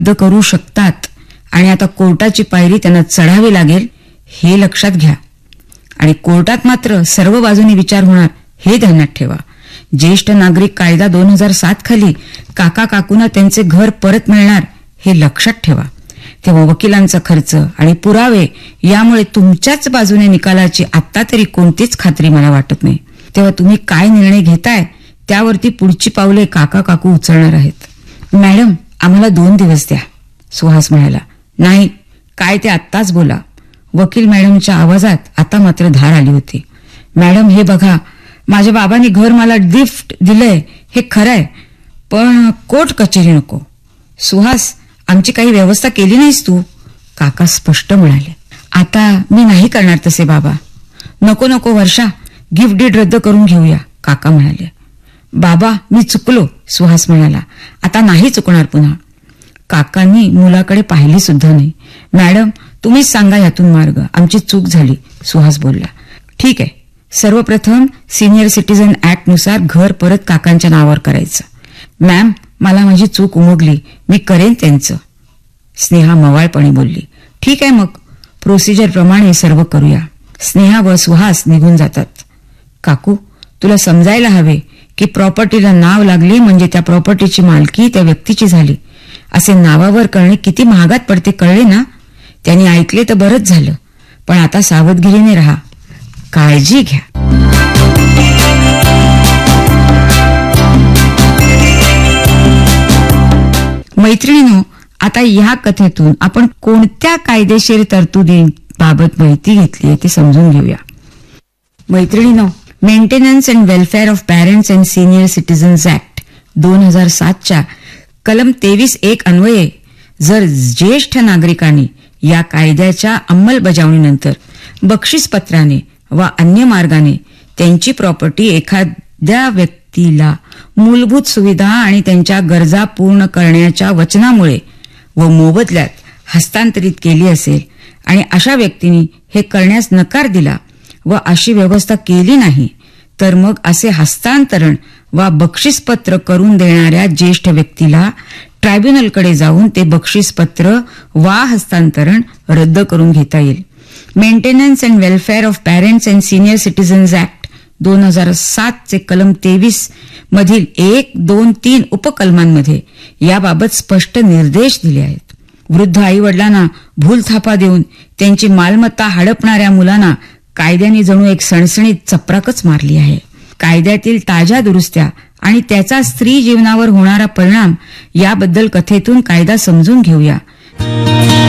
रद्द करू शकतात आणि आता कोर्टाची पायरी त्यांना चढावी लागेल हे लक्षात घ्या. आणि कोर्टात मात्र सर्व बाजूनी विचार होणार हे ध्यानात ठेवा. ज्येष्ठ नागरिक कायदा 2007 खाली काका काकूंना त्यांचे घर परत मिळणार हे लक्षात ठेवा. तेव्हा वकिलांचा खर्च आणि पुरावे यामुळे तुमच्याच बाजूने निकालाची आत्ता तरी कोणतीच खात्री मला वाटत नाही. तेव्हा तुम्ही काय निर्णय घेताय त्यावरती पुढची पावले काका काकू उचलणार आहेत. मॅडम, आम्हाला 2 दिवस द्या, सुहास म्हणाला. नाही, काय ते आत्ताच बोला. वकील मॅडमच्या आवाजात आता मात्र धार आली होती. मॅडम, हे बघा, माझ्या बाबांनी घर मला गिफ्ट दिलंय हे खरंय, पण कोर्ट कचेरी नको. सुहास, आमची काही व्यवस्था केली नाहीस तू, काका स्पष्ट म्हणाले. आता मी नाही करणार तसे बाबा. नको नको वर्षा, गिफ्ट डीड रद्द करून घेऊया, काका म्हणाले. बाबा, मी चुकलो, सुहास म्हणाला. आता नाही चुकणार पुन्हा. काकांनी मुलाकडे पाहिली सुद्धा नाही. मॅडम, तुम्हीच सांगा यातून मार्ग, आमची चूक झाली, सुहास बोलला. ठीक आहे, सर्वप्रथम सिनियर सिटीझन ऍक्ट नुसार घर परत काकांच्या नावावर करायचं. मॅम, मला माझी चूक उमगली, मी करेन त्यांचं, स्नेहा मवाळपणे बोलली. ठीक आहे, मग प्रोसिजर प्रमाणे सर्व करूया. स्नेहा व सुहास निघून जातात. काकू, तुला समजायला हवे की प्रॉपर्टीला नाव लागली म्हणजे त्या प्रॉपर्टीची मालकी त्या व्यक्तीची झाली. असे नावावर करणे किती महागात पडते कळले ना. त्यांनी ऐकले तर बरंच झालं, पण आता सावधगिरीने राहा, काळजी घ्या. मैत्रिणींनो, आता या कथेतून आपण कोणत्या कायदेशीर तरतुदींबाबत माहिती घेतली आहे ते समजून घेऊया. मैत्रिणींनो, maintenance and welfare of parents and senior citizens act 2007च्या कलम 23(1) अन्वये जर ज्येष्ठ नागरिकांनी या कायद्याच्या अंमलबजावणीनंतर बक्षीसपत्राने वा अन्य मार्गाने त्यांची प्रॉपर्टी एखाद्या व्यक्तीला मूलभूत सुविधा आणि त्यांच्या गरजा पूर्ण करण्याच्या वचनामुळे व मोबदल्यात हस्तांतरित केली असेल आणि अशा व्यक्तीने हे करण्यास नकार दिला व अशी व्यवस्था केली नाही, तर मग असे हस्तांतरण वा बक्षीसपत्र करून देणाऱ्या ज्येष्ठ व्यक्तीला ट्रायब्युनलकडे जाऊन ते बक्षीसपत्र वा हस्तांतरण रद्द करून घेता येईल. Maintenance and welfare of parents and senior citizens act 2007चे कलम 23 मधील 1, 2, 3 उपकलमांमध्ये याबाबत स्पष्ट निर्देश दिले आहेत. वृद्ध आईवडिलांना भूलथापा देऊन त्यांची मालमत्ता हडपणाऱ्या मुलांना कायद्याने जणू एक सणसणीत चपराकच मारली आहे. कायद्यातील ताज्या दुरुस्त्या आणि त्याचा स्त्री जीवनावर होणारा परिणाम याबद्दल कथेतून कायदा समजून घेऊया.